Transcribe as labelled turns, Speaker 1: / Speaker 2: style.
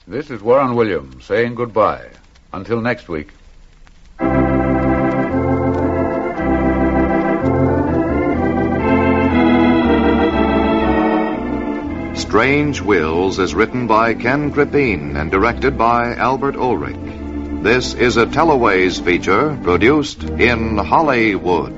Speaker 1: This is Warren Williams saying goodbye. Until next week.
Speaker 2: Strange Wills is written by Ken Crippin and directed by Albert Ulrich. This is a Teloways feature produced in Hollywood.